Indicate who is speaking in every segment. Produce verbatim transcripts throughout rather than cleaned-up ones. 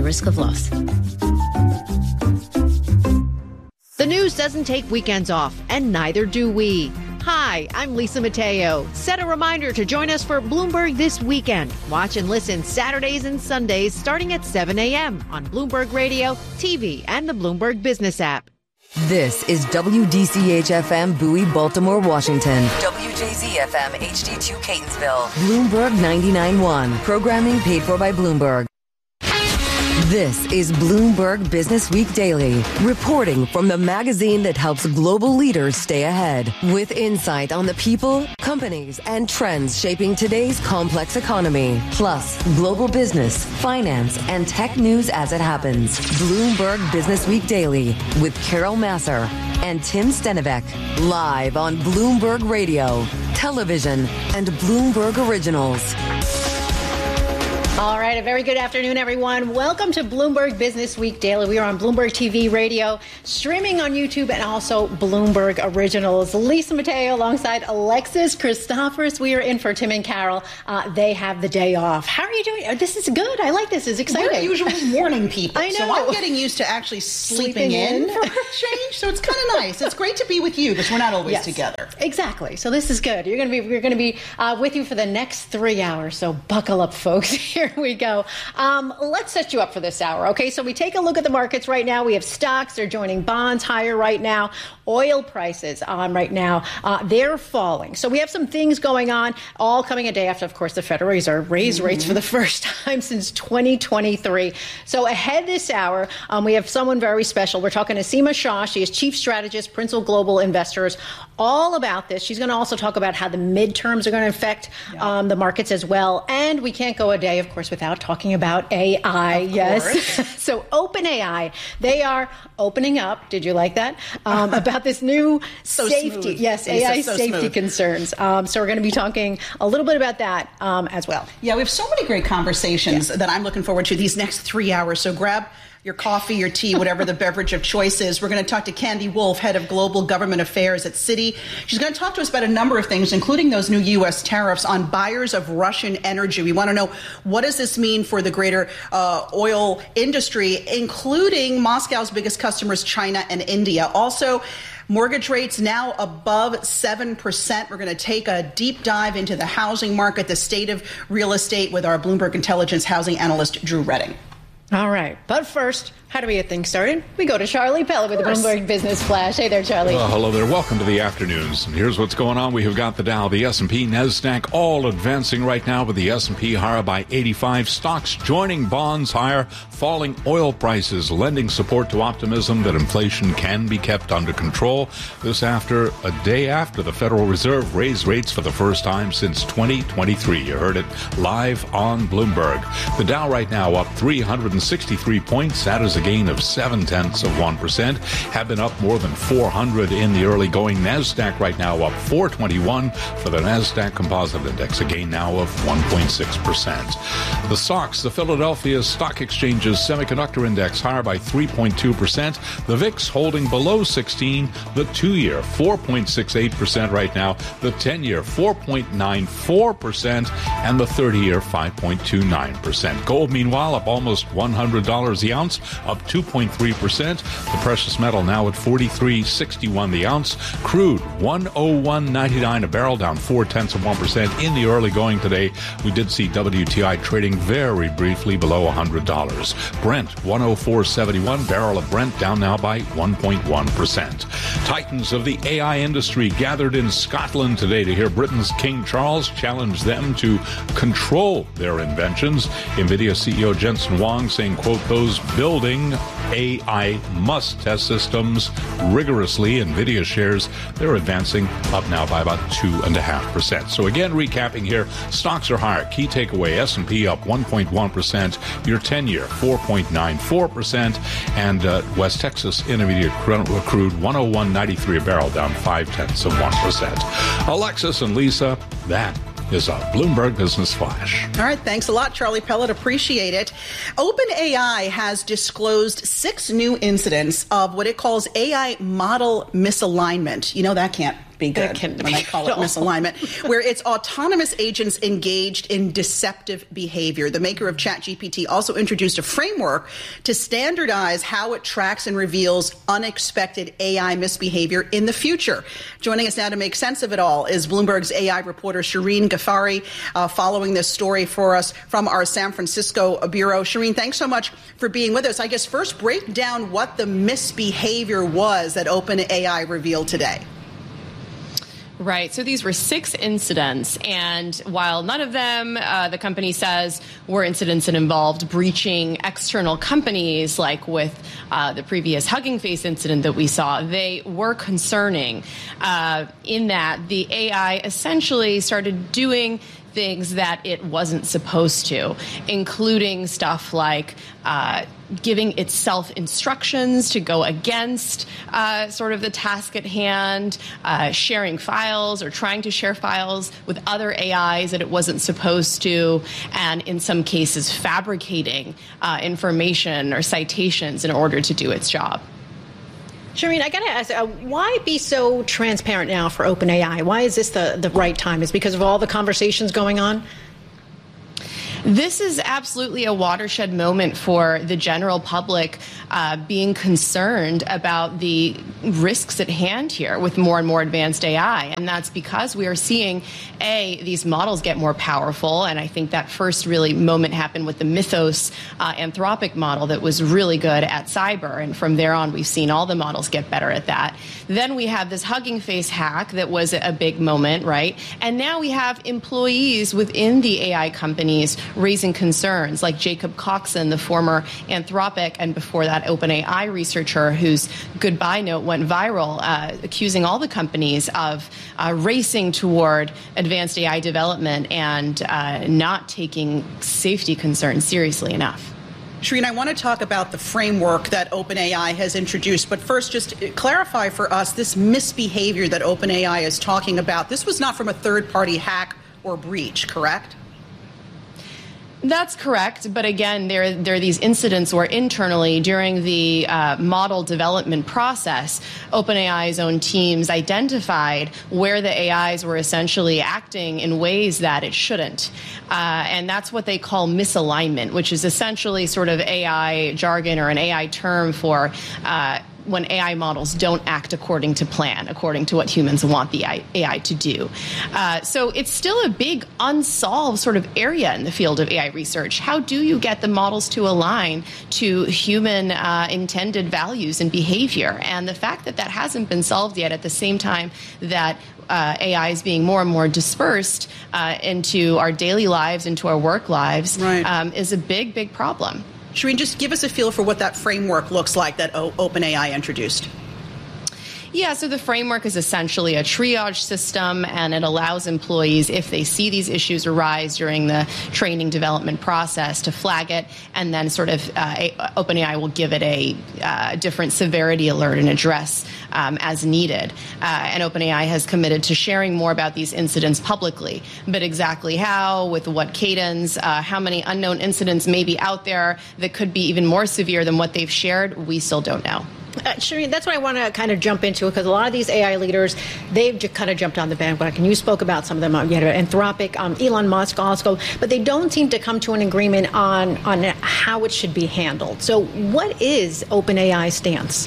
Speaker 1: the risk of loss.
Speaker 2: The news doesn't take weekends off, and neither do we. Hi, I'm Lisa Mateo. Set a reminder to join us for Bloomberg This Weekend. Watch and listen Saturdays and Sundays starting at seven a.m. on Bloomberg Radio, T V, and the Bloomberg Business app.
Speaker 3: This is W D C H F M Bowie, Baltimore, Washington. W J Z F M H D two Catonsville. Bloomberg ninety-nine point one. Programming paid for by Bloomberg. This is Bloomberg Business Week Daily, reporting from the magazine that helps global leaders stay ahead, with insight on the people, companies, and trends shaping today's complex economy, plus global business, finance, and tech news as it happens. Bloomberg Business Week Daily with Carol Masser and Tim Stenivek, live on Bloomberg Radio, television, and Bloomberg Originals.
Speaker 4: All right, a very good afternoon, everyone. Welcome to Bloomberg Business Week Daily. We are on Bloomberg T V Radio, streaming on YouTube, and also Bloomberg Originals. Lisa Mateo alongside Alexis Christophorous. We are in for Tim and Carol. Uh, they have the day off. How are you doing? This is good. I like this. It's exciting.
Speaker 5: We're usually morning people.
Speaker 4: I know.
Speaker 5: So I'm getting used to actually sleeping, sleeping in, in for a change. So it's kind of nice. It's great to be with you because we're not always
Speaker 4: yes,
Speaker 5: together.
Speaker 4: Exactly. So this is good. You're going to be we're going to be uh, with you for the next three hours. So buckle up, folks. Here we go. Um, let's set you up for this hour. Okay, so we take a look at the markets right now. We have stocks. They're joining bonds higher right now. Oil prices on right now. Uh, they're falling. So we have some things going on, all coming a day after, of course, the Federal Reserve raised mm-hmm. rates for the first time since twenty twenty-three. So ahead this hour, um, we have someone very special. We're talking to Seema Shah. She is Chief Strategist, Principal Global Investors, all about this. She's going to also talk about how the midterms are going to affect yeah. um, the markets as well. And we can't go a day, of course, without talking about A I.
Speaker 5: Of
Speaker 4: yes. So OpenAI, they are opening up. Did you like that? Um, about this new
Speaker 5: so
Speaker 4: safety.
Speaker 5: Smooth.
Speaker 4: Yes,
Speaker 5: It's
Speaker 4: A I
Speaker 5: so
Speaker 4: safety
Speaker 5: smooth.
Speaker 4: concerns. Um, so we're going to be talking a little bit about that um, as well.
Speaker 5: Yeah, we have so many great conversations yeah. that I'm looking forward to these next three hours. So grab your coffee, your tea, whatever the beverage of choice is. We're going to talk to Candy Wolf, head of global government affairs at Citi. She's going to talk to us about a number of things, including those new U S tariffs on buyers of Russian energy. We want to know, what does this mean for the greater uh, oil industry, including Moscow's biggest customers, China and India. Also, mortgage rates now above seven percent. We're going to take a deep dive into the housing market, the state of real estate, with our Bloomberg Intelligence housing analyst, Drew Redding.
Speaker 4: All right. But first, how do we get things started? We go to Charlie Pella with the Bloomberg Business Flash. Hey there, Charlie.
Speaker 6: Well, hello there. Welcome to the afternoons. And here's what's going on. We have got the Dow, the S and P, NASDAQ all advancing right now, with the S and P higher by eighty-five. Stocks joining bonds higher. Falling oil prices lending support to optimism that inflation can be kept under control. This after a day after the Federal Reserve raised rates for the first time since twenty twenty-three. You heard it live on Bloomberg. The Dow right now up three hundred sixty-three points. That is a gain of seven tenths of one percent. Have been up more than four hundred in the early going. NASDAQ right now up four twenty-one for the NASDAQ Composite Index, a gain now of one point six percent. The S O X, the Philadelphia Stock Exchange's Semiconductor Index, higher by three point two percent. The V I X holding below sixteen. The two-year four point six eight percent right now. The ten-year four point nine four percent. And the thirty-year five point two nine percent. Gold, meanwhile, up almost one hundred dollars the ounce, up two point three percent. The precious metal now at forty-three sixty-one the ounce. Crude one oh one ninety-nine a barrel, down four tenths of one percent in the early going today. We did see W T I trading very briefly below one hundred dollars. Brent one oh four seventy-one, barrel of Brent down now by one point one percent. Titans of the A I industry gathered in Scotland today to hear Britain's King Charles challenge them to control their inventions. NVIDIA C E O Jensen Huang saying, quote, those building A I must test systems rigorously. NVIDIA shares, they're advancing up now by about two point five percent. So again, recapping here, stocks are higher. Key takeaway, S and P up one point one percent. Your ten-year, four point nine four percent. And uh, West Texas Intermediate crude, one oh one ninety-three a barrel, down five tenths of one percent. Alexis and Lisa, that is a Bloomberg Business Flash.
Speaker 5: All right. Thanks a lot, Charlie Pellet. Appreciate it. OpenAI has disclosed six new incidents of what it calls A I model misalignment. You know, that can't be good when I call it misalignment, where it's autonomous agents engaged in deceptive behavior. The maker of ChatGPT also introduced a framework to standardize how it tracks and reveals unexpected A I misbehavior in the future. Joining us now to make sense of it all is Bloomberg's A I reporter Shireen Ghaffari, uh, following this story for us from our San Francisco bureau. Shireen, thanks so much for being with us. I guess first break down what the misbehavior was that OpenAI revealed today.
Speaker 1: Right. So these were six incidents. And while none of them, uh, the company says, were incidents that involved breaching external companies, like with uh, the previous Hugging Face incident that we saw, they were concerning uh, in that the A I essentially started doing things that it wasn't supposed to, including stuff like uh, giving itself instructions to go against uh, sort of the task at hand, uh, sharing files or trying to share files with other A Is that it wasn't supposed to, and in some cases fabricating uh, information or citations in order to do its job.
Speaker 4: Shireen, I got to ask, uh, why be so transparent now for OpenAI? Why is this the, the right time? Is it because of all the conversations going on?
Speaker 1: This is absolutely a watershed moment for the general public uh, being concerned about the risks at hand here with more and more advanced A I. And that's because we are seeing, A, these models get more powerful. And I think that first really moment happened with the Mythos uh, Anthropic model that was really good at cyber. And from there on, we've seen all the models get better at that. Then we have this Hugging Face hack that was a big moment, right? And now we have employees within the A I companies raising concerns, like Jacob Coxon, the former Anthropic and before that OpenAI researcher, whose goodbye note went viral, uh, accusing all the companies of uh, racing toward advanced A I development and uh, not taking safety concerns seriously enough.
Speaker 5: Shireen, I want to talk about the framework that OpenAI has introduced, but first just clarify for us this misbehavior that OpenAI is talking about. This was not from a third-party hack or breach, correct?
Speaker 1: That's correct. But again, there, there are these incidents where internally during the uh, model development process, OpenAI's own teams identified where the A Is were essentially acting in ways that it shouldn't. Uh, and that's what they call misalignment, which is essentially sort of A I jargon or an A I term for uh, when A I models don't act according to plan, according to what humans want the A I to do. Uh, so it's still a big unsolved sort of area in the field of A I research. How do you get the models to align to human uh, intended values and behavior? And the fact that that hasn't been solved yet at the same time that Uh, A I is being more and more dispersed uh, into our daily lives, into our work lives,
Speaker 5: right.
Speaker 1: um, is a big, big problem.
Speaker 5: Shireen, just give us a feel for what that framework looks like that o- OpenAI introduced.
Speaker 1: Yeah, so the framework is essentially a triage system, and it allows employees, if they see these issues arise during the training development process, to flag it, and then sort of uh, OpenAI will give it a uh, different severity alert and address um, as needed. Uh, and OpenAI has committed to sharing more about these incidents publicly, but exactly how, with what cadence, uh, how many unknown incidents may be out there that could be even more severe than what they've shared, we still don't know.
Speaker 4: Uh, Shireen, that's what I want to kind of jump into, because a lot of these A I leaders, they've just kind of jumped on the bandwagon. You spoke about some of them. You had Anthropic, um, Elon Musk also, but they don't seem to come to an agreement on, on how it should be handled. So what is OpenAI's stance?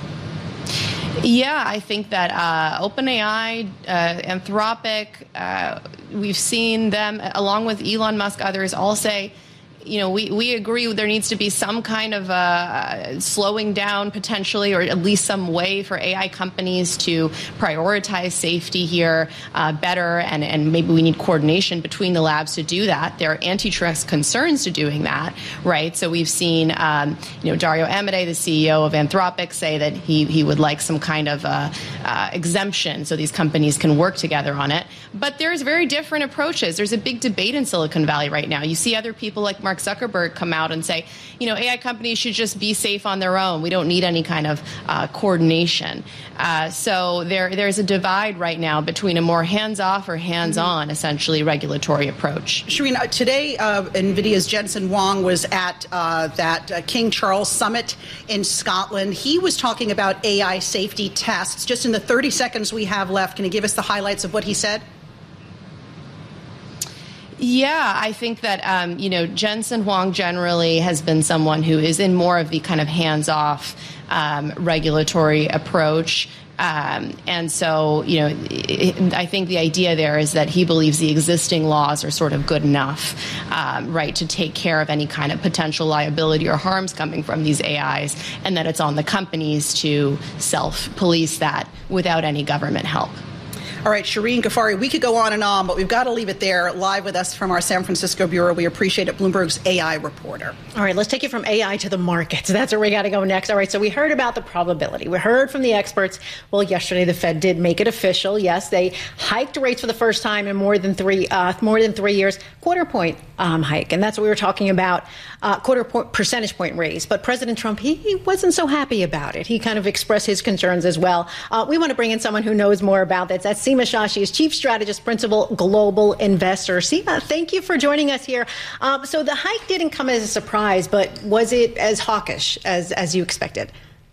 Speaker 1: Yeah, I think that uh, OpenAI, uh, Anthropic, uh, we've seen them, along with Elon Musk, others, all say, you know, we, we agree there needs to be some kind of uh, slowing down potentially, or at least some way for A I companies to prioritize safety here uh, better. And, and maybe we need coordination between the labs to do that. There are antitrust concerns to doing that, right? So we've seen, um, you know, Dario Amodei, the C E O of Anthropic, say that he, he would like some kind of uh, uh, exemption so these companies can work together on it. But there's very different approaches. There's a big debate in Silicon Valley right now. You see other people like Mark Mark Zuckerberg come out and say, you know, A I companies should just be safe on their own. We don't need any kind of uh, coordination. Uh, so there, there's a divide right now between a more hands-off or hands-on, mm-hmm. essentially, regulatory approach.
Speaker 5: Shireen, uh, today uh, NVIDIA's Jensen Huang was at uh, that uh, King Charles Summit in Scotland. He was talking about A I safety tests. Just in the thirty seconds we have left, can you give us the highlights of what he said?
Speaker 1: Yeah, I think that, um, you know, Jensen Huang generally has been someone who is in more of the kind of hands-off um, regulatory approach. Um, and so, you know, it, I think the idea there is that he believes the existing laws are sort of good enough, um, right, to take care of any kind of potential liability or harms coming from these A Is, and that it's on the companies to self-police that without any government help.
Speaker 5: All right, Shireen Ghaffari, we could go on and on, but we've got to leave it there. Live with us from our San Francisco bureau, we appreciate it, Bloomberg's A I reporter.
Speaker 4: All right, let's take it from A I to the markets. That's where we got to go next. All right, so we heard about the probability. We heard from the experts. Well, yesterday the Fed did make it official. Yes, they hiked rates for the first time in more than three uh, more than three years, quarter point um, hike, and that's what we were talking about, uh, quarter point, percentage point raise. But President Trump, he, he wasn't so happy about it. He kind of expressed his concerns as well. Uh, we want to bring in someone who knows more about that. That's Seema Shah. She is Chief Strategist, Principal Global Investor. Seema, thank you for joining us here. Um, so the hike didn't come as a surprise, but was it as hawkish as, as you expected?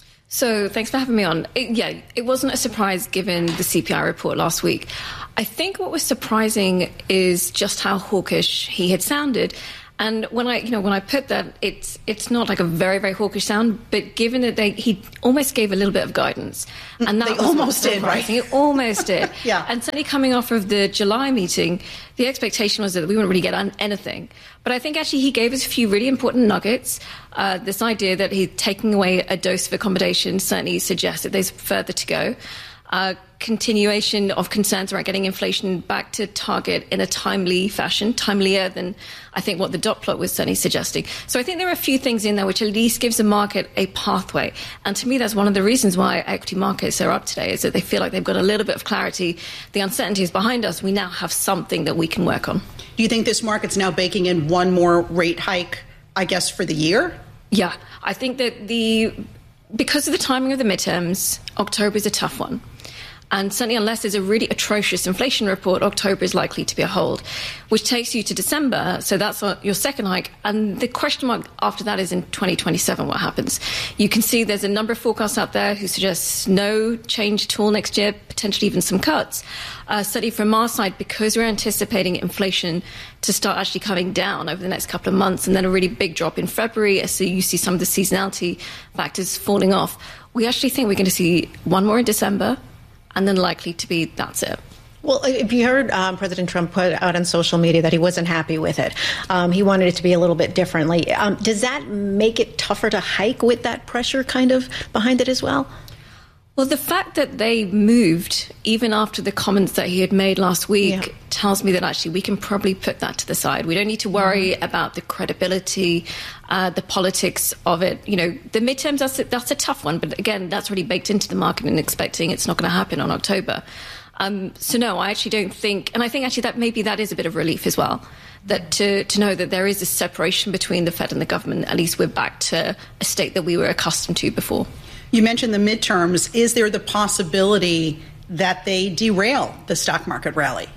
Speaker 7: So thanks for having me on. It, yeah, it wasn't a surprise given the C P I report last week. I think what was surprising is just how hawkish he had sounded. And when I, you know, when I put that, it's it's not like a very, very hawkish sound, but given that they, he almost gave a little bit of guidance, and that
Speaker 5: they
Speaker 7: was
Speaker 5: almost did, right?
Speaker 7: He almost did.
Speaker 5: Yeah.
Speaker 7: And certainly coming off of the July meeting, the expectation was that we wouldn't really get on anything. But I think actually he gave us a few really important nuggets. Uh, this idea that he's taking away a dose of accommodation certainly suggests that there's further to go. Uh, continuation of concerns around getting inflation back to target in a timely fashion, timelier than I think what the dot plot was certainly suggesting. So I think there are a few things in there which at least gives the market a pathway. And to me, that's one of the reasons why equity markets are up today, is that they feel like they've got a little bit of clarity. The uncertainty is behind us. We now have something that we can work on.
Speaker 5: Do you think this market's now baking in one more rate hike, I guess, for the year?
Speaker 7: Yeah, I think that the because of the timing of the midterms, October is a tough one. And certainly unless there's a really atrocious inflation report, October is likely to be a hold, which takes you to December. So that's your second hike. And the question mark after that is in twenty twenty-seven, what happens? You can see there's a number of forecasts out there who suggest no change at all next year, potentially even some cuts. Uh, certainly from our side, because we're anticipating inflation to start actually coming down over the next couple of months, and then a really big drop in February, so you see some of the seasonality factors falling off. We actually think we're going to see one more in December, and then likely to be, that's it.
Speaker 4: Well, if you heard um, President Trump put out on social media that he wasn't happy with it, um, he wanted it to be a little bit differently. Um, does that make it tougher to hike with that pressure kind of behind it as well?
Speaker 7: Well, the fact that they moved, even after the comments that he had made last week, yeah. tells me that actually we can probably put that to the side. We don't need to worry mm-hmm. about the credibility, uh, the politics of it. You know, the midterms, that's a, that's a tough one. But again, that's really baked into the market and expecting it's not going to happen on October. Um, so, no, I actually don't think, and I think actually that maybe that is a bit of relief as well, that to, to know that there is a separation between the Fed and the government. At least we're back to a state that we were accustomed to before.
Speaker 5: You mentioned the midterms. Is there the possibility that they derail the stock market rally?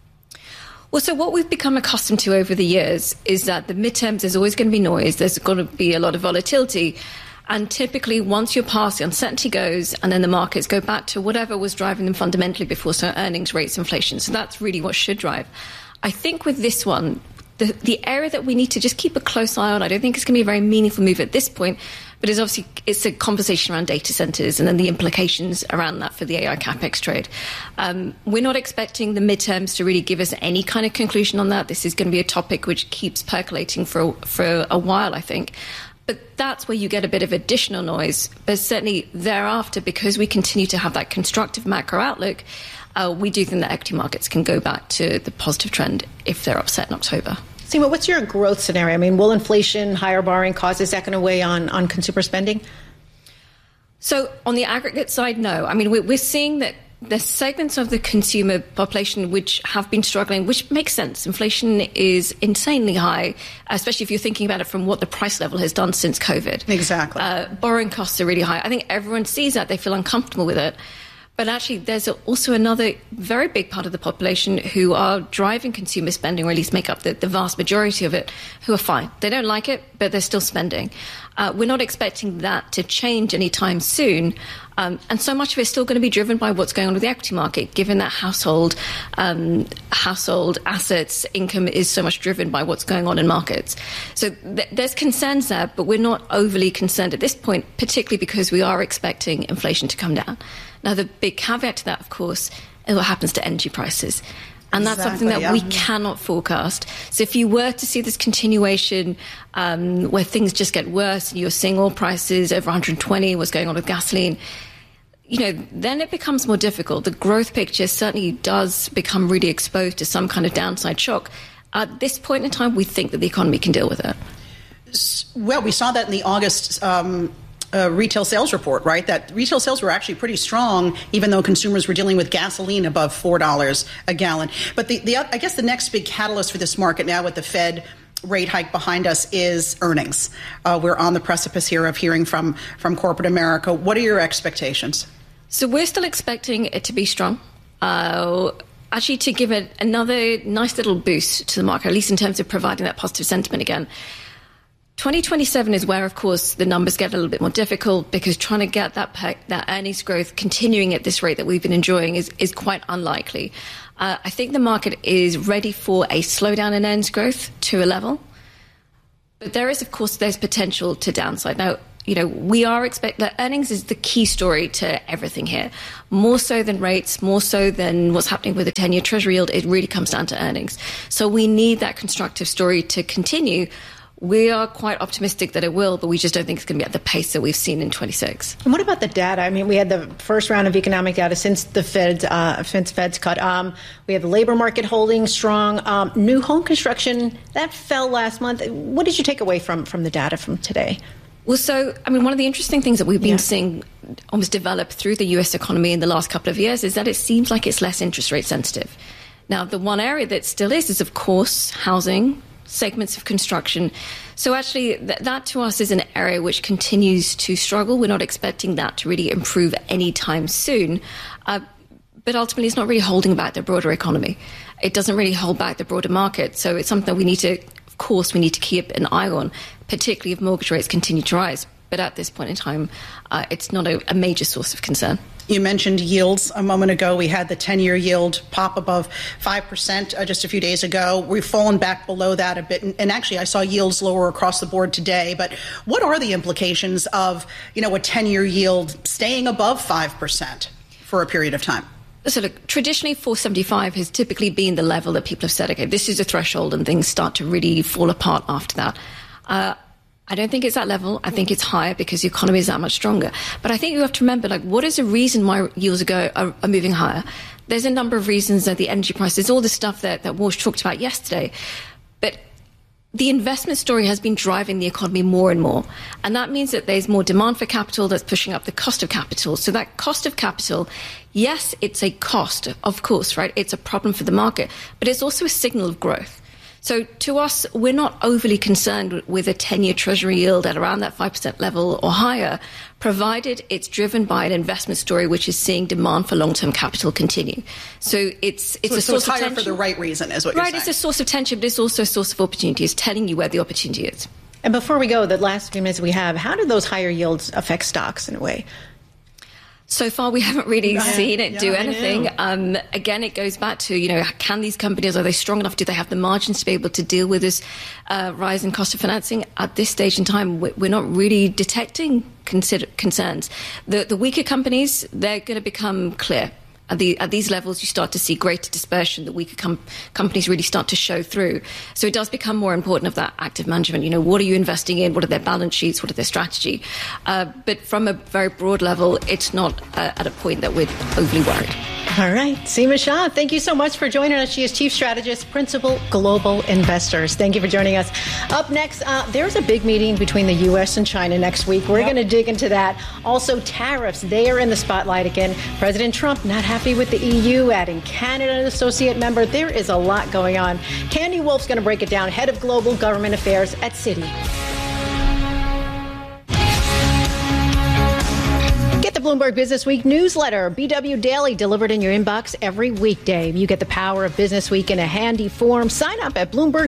Speaker 7: Well, so what we've become accustomed to over the years is that the midterms, there's always going to be noise. There's going to be a lot of volatility. And typically, once you're past, the uncertainty goes, and then the markets go back to whatever was driving them fundamentally before, so earnings, rates, inflation. So that's really what should drive. I think with this one, the, the area that we need to just keep a close eye on, I don't think it's going to be a very meaningful move at this point, but it's obviously it's a conversation around data centers and then the implications around that for the A I capex trade. Um, we're not expecting the midterms to really give us any kind of conclusion on that. This is going to be a topic which keeps percolating for for a while, I think. But that's where you get a bit of additional noise. But certainly thereafter, because we continue to have that constructive macro outlook, uh, we do think that equity markets can go back to the positive trend if they're upset in October.
Speaker 4: Seema, what's your growth scenario? I mean, will inflation, higher borrowing costs, is that going to weigh on, on consumer spending?
Speaker 7: So on the aggregate side, no. I mean, we're, we're seeing that there's segments of the consumer population which have been struggling, which makes sense. Inflation is insanely high, especially if you're thinking about it from what the price level has done since COVID.
Speaker 5: Exactly.
Speaker 7: Uh, borrowing costs are really high. I think everyone sees that. They feel uncomfortable with it. But actually, there's also another very big part of the population who are driving consumer spending, or at least make up the, the vast majority of it, who are fine. They don't like it, but they're still spending. Uh, we're not expecting that to change anytime soon. Um, and so much of it is still going to be driven by what's going on with the equity market, given that household um, household assets income is so much driven by what's going on in markets. So th- there's concerns there, but we're not overly concerned at this point, particularly because we are expecting inflation to come down. Now, the big caveat to that, of course, is what happens to energy prices. And that's
Speaker 5: exactly,
Speaker 7: something that
Speaker 5: yeah.
Speaker 7: we cannot forecast. So if you were to see this continuation um, where things just get worse, and you're seeing oil prices over one hundred twenty, what's going on with gasoline, you know, then it becomes more difficult. The growth picture certainly does become really exposed to some kind of downside shock. At this point in time, we think that the economy can deal with it.
Speaker 5: Well, we saw that in the August um Uh, retail sales report, right? That retail sales were actually pretty strong, even though consumers were dealing with gasoline above four dollars a gallon. But the, the I guess the next big catalyst for this market now with the Fed rate hike behind us is earnings. Uh, we're on the precipice here of hearing from, from corporate America. What are your expectations?
Speaker 7: So we're still expecting it to be strong. Uh, actually, to give it another nice little boost to the market, at least in terms of providing that positive sentiment again. twenty twenty-seven is where, of course, the numbers get a little bit more difficult, because trying to get that pe- that earnings growth continuing at this rate that we've been enjoying is, is quite unlikely. Uh, I think the market is ready for a slowdown in earnings growth to a level. But there is, of course, there's potential to downside. Now, you know, we are expect that earnings is the key story to everything here. More so than rates, more so than what's happening with the ten-year Treasury yield, it really comes down to earnings. So we need that constructive story to continue. We are quite optimistic that it will, but we just don't think it's going to be at the pace that we've seen in twenty-six.
Speaker 4: And what about the data? I mean, we had the first round of economic data since the Fed, uh, since Fed's cut. Um, we have the labor market holding strong. Um, new home construction, that fell last month. What did you take away from, from the data from today?
Speaker 7: Well, so, I mean, one of the interesting things that we've been
Speaker 4: Yeah.
Speaker 7: seeing almost develop through the U S economy in the last couple of years is that it seems like it's less interest rate sensitive. Now, the one area that still is is, of course, housing, segments of construction. So actually, th- that to us is an area which continues to struggle. We're not expecting that to really improve anytime soon. Uh, but ultimately, it's not really holding back the broader economy. It doesn't really hold back the broader market. So it's something that we need to, of course, we need to keep an eye on, particularly if mortgage rates continue to rise. But at this point in time, uh, it's not a, a major source of concern.
Speaker 5: You mentioned yields a moment ago. We had the ten-year yield pop above five percent uh, just a few days ago. We've fallen back below that a bit. And, and actually, I saw yields lower across the board today. But what are the implications of, you know, a ten-year yield staying above five percent for a period of time?
Speaker 7: So look, traditionally four seventy-five has typically been the level that people have said, okay, this is a threshold, and things start to really fall apart after that. Uh, I don't think it's that level. I think it's higher because the economy is that much stronger. But I think you have to remember, like, what is the reason why yields are, go, are, are moving higher? There's a number of reasons that the energy prices, all the stuff that, that Walsh talked about yesterday. But the investment story has been driving the economy more and more. And that means that there's more demand for capital that's pushing up the cost of capital. So that cost of capital, yes, it's a cost, of course, right? It's a problem for the market, but it's also a signal of growth. So to us, we're not overly concerned with a ten-year Treasury yield at around that five percent level or higher, provided it's driven by an investment story which is seeing demand for long-term capital continue. So it's it's
Speaker 5: so,
Speaker 7: a
Speaker 5: so
Speaker 7: source
Speaker 5: it's
Speaker 7: of
Speaker 5: higher
Speaker 7: tension.
Speaker 5: for the right reason, is what
Speaker 7: right,
Speaker 5: you're saying.
Speaker 7: It's a source of tension, but it's also a source of opportunity. It's telling you where the opportunity is.
Speaker 4: And before we go, the last few minutes we have, how do those higher yields affect stocks in a way?
Speaker 7: So far, we haven't really
Speaker 5: Yeah,
Speaker 7: seen it
Speaker 5: yeah,
Speaker 7: do
Speaker 5: I
Speaker 7: anything.
Speaker 5: know.
Speaker 7: Um, again, it goes back to, you know, can these companies, are they strong enough? Do they have the margins to be able to deal with this uh, rise in cost of financing? At this stage in time, we- we're not really detecting consider- concerns. The, the weaker companies, they're going to become clear. At, the, at these levels, you start to see greater dispersion. The weaker com- companies really start to show through. So it does become more important of that active management. You know, what are you investing in? What are their balance sheets? What are their strategy? Uh, but from a very broad level, it's not uh, at a point that we're overly worried.
Speaker 4: All right. Seema Shah, thank you so much for joining us. She is Chief Strategist, Principal Global Investors. Thank you for joining us. Up next, uh, there's a big meeting between the U S and China next week. We're yep. going to dig into that. Also, tariffs. They are in the spotlight again. President Trump not happy with the E U, adding Canada an associate member. There is a lot going on. Candy Wolf's going to break it down. Head of Global Government Affairs at Citi. Get the Bloomberg Business Week newsletter, B W Daily, delivered in your inbox every weekday. You get the power of Business Week in a handy form. Sign up at Bloomberg.